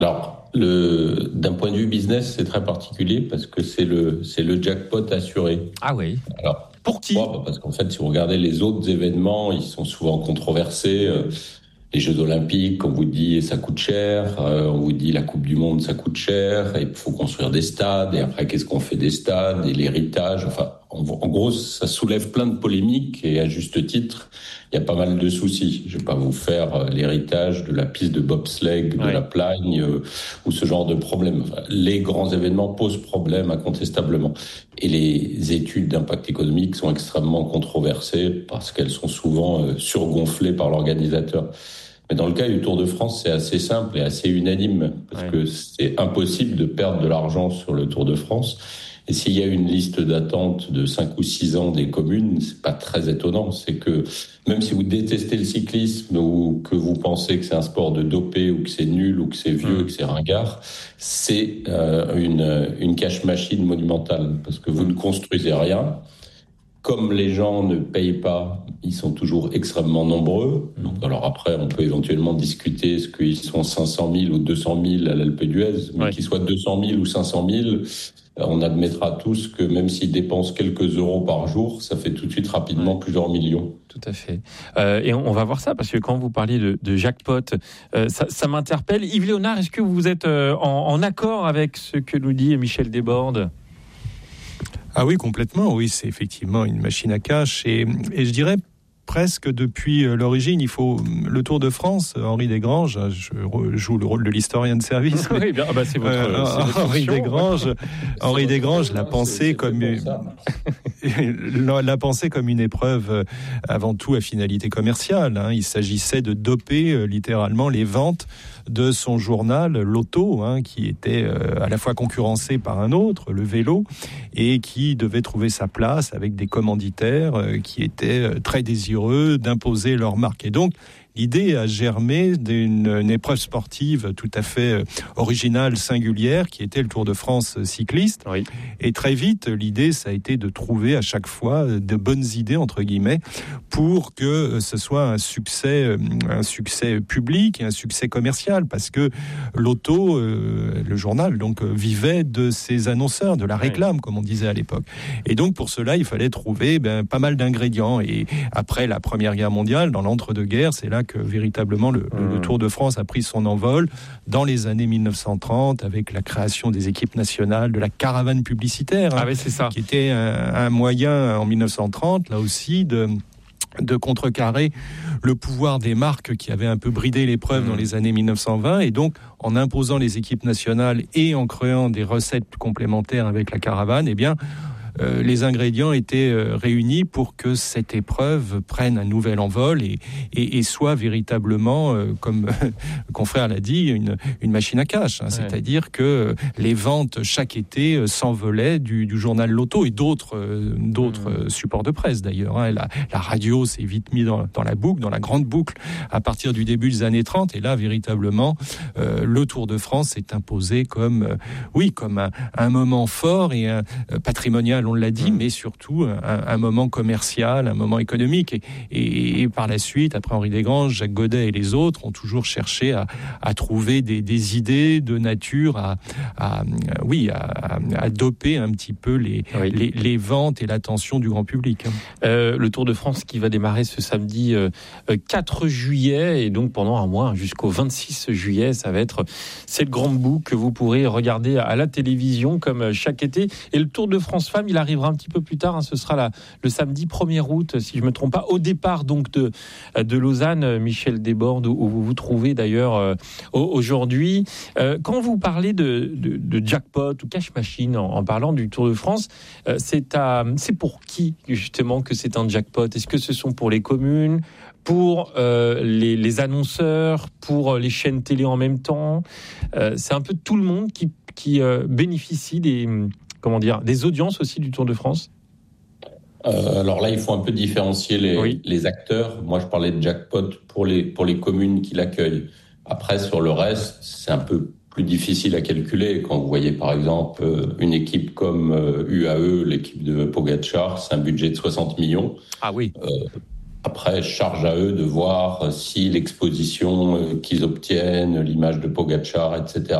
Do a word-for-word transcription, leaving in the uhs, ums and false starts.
Alors, le, d'un point de vue business, c'est très particulier parce que c'est le, c'est le jackpot assuré. Ah oui. Alors, pour qui ? Pourquoi ? Parce qu'en fait, si vous regardez les autres événements, ils sont souvent controversés. Les Jeux Olympiques, on vous dit ça coûte cher, on vous dit la Coupe du Monde, ça coûte cher, et il faut construire des stades, et après, qu'est-ce qu'on fait des stades, et l'héritage, enfin, en, en gros, ça soulève plein de polémiques, et à juste titre, il y a pas mal de soucis. Je vais pas vous faire l'héritage de la piste de bobsleigh, de ouais. la Plagne, euh, ou ce genre de problème. Enfin, les grands événements posent problème, incontestablement. Et les études d'impact économique sont extrêmement controversées, parce qu'elles sont souvent euh, surgonflées par l'organisateur. Mais dans le cas du Tour de France, c'est assez simple et assez unanime, parce ouais. que c'est impossible de perdre de l'argent sur le Tour de France. Et s'il y a une liste d'attente de cinq ou six ans des communes, c'est pas très étonnant. C'est que même si vous détestez le cyclisme ou que vous pensez que c'est un sport de dopé ou que c'est nul ou que c'est vieux, mmh. que c'est ringard, c'est euh, une, une cash machine monumentale, parce que vous ne construisez rien. Comme les gens ne payent pas, ils sont toujours extrêmement nombreux. Donc, alors après, on peut éventuellement discuter est-ce qu'ils sont cinq cent mille ou deux cent mille à l'Alpe d'Huez, mais ouais. qu'ils soient deux cent mille ou cinq cent mille, on admettra tous que même s'ils dépensent quelques euros par jour, ça fait tout de suite rapidement ouais. plusieurs millions. Tout à fait. Euh, et on, on va voir ça, parce que quand vous parliez de, de jackpot, euh, ça, ça m'interpelle. Yves Léonard, est-ce que vous êtes euh, en, en accord avec ce que nous dit Michel Desbordes ? Ah oui, complètement. Oui, c'est effectivement une machine à cash. Et, et je dirais presque depuis l'origine, il faut le Tour de France. Henri Desgranges, je joue le rôle de l'historien de service. Mais, oui, bien, bah c'est votre. Euh, c'est votre Henri Desgranges, Henri Desgranges l'a pensé comme une, l'a pensé comme une épreuve avant tout à finalité commerciale. Hein. Il s'agissait de doper euh, littéralement les ventes de son journal Lotto, hein, qui était euh, à la fois concurrencé par un autre, le vélo, et qui devait trouver sa place avec des commanditaires euh, qui étaient euh, très désireux d'imposer leur marque. Et donc, l'idée a germé d'une une épreuve sportive tout à fait euh, originale, singulière, qui était le Tour de France cycliste. Oui. Et très vite, l'idée, ça a été de trouver à chaque fois de bonnes idées, entre guillemets, pour que ce soit un succès, un succès public et un succès commercial, parce que l'auto, euh, le journal, donc, vivait de ses annonceurs, de la réclame, oui. comme on disait à l'époque. Et donc, pour cela, il fallait trouver ben, pas mal d'ingrédients. Et après la Première Guerre mondiale, dans l'entre-deux-guerres, c'est là que véritablement le, mmh. le Tour de France a pris son envol dans les années dix-neuf cent trente, avec la création des équipes nationales, de la caravane publicitaire, ah hein, oui, c'est ça. qui était un, un moyen en dix-neuf cent trente, là aussi, de de contrecarrer le pouvoir des marques qui avaient un peu bridé l'épreuve mmh. dans les années dix-neuf cent vingt, et donc en imposant les équipes nationales et en créant des recettes complémentaires avec la caravane, eh bien Euh, les ingrédients étaient euh, réunis pour que cette épreuve prenne un nouvel envol et, et, et soit véritablement, euh, comme euh, le confrère l'a dit, une, une machine à cash. Hein, ouais. C'est-à-dire que euh, les ventes chaque été euh, s'envolaient du, du journal Lotto et d'autres, euh, d'autres mmh. euh, supports de presse d'ailleurs. Hein. La, la radio s'est vite mise dans, dans la boucle, dans la grande boucle, à partir du début des années trente. Et là, véritablement, euh, le Tour de France s'est imposé comme, euh, oui, comme un, un moment fort et un, euh, patrimonial, on l'a dit, mmh. mais surtout un, un moment commercial, un moment économique. Et, et, et par la suite, après Henri Desgranges, Jacques Godet et les autres ont toujours cherché à, à trouver des, des idées de nature, à, à oui, à, à doper un petit peu les, oui. les, les ventes et l'attention du grand public. Euh, le Tour de France qui va démarrer ce samedi euh, quatre juillet, et donc pendant un mois jusqu'au vingt-six juillet, ça va être cette grande boucle que vous pourrez regarder à la télévision comme chaque été. Et le Tour de France Femmes, il arrivera un petit peu plus tard, hein, ce sera la, le samedi premier août, si je ne me trompe pas, au départ donc de, de Lausanne, Michel Desbordes, où vous vous trouvez d'ailleurs euh, aujourd'hui. Euh, quand vous parlez de, de, de jackpot ou cash machine, en, en parlant du Tour de France, euh, c'est, à, c'est pour qui justement que c'est un jackpot ? Est-ce que ce sont pour les communes, pour euh, les, les annonceurs, pour les chaînes télé en même temps ? euh, C'est un peu tout le monde qui, qui euh, bénéficie des... Comment dire, des audiences aussi du Tour de France ? euh, Alors là, il faut un peu différencier les, oui. les acteurs. Moi, je parlais de jackpot pour les, pour les communes qui l'accueillent. Après, sur le reste, c'est un peu plus difficile à calculer. Quand vous voyez, par exemple, une équipe comme U A E, l'équipe de Pogačar, c'est un budget de soixante millions. Ah oui. Euh, Après, charge à eux de voir si l'exposition qu'ils obtiennent, l'image de Pogačar, et cetera,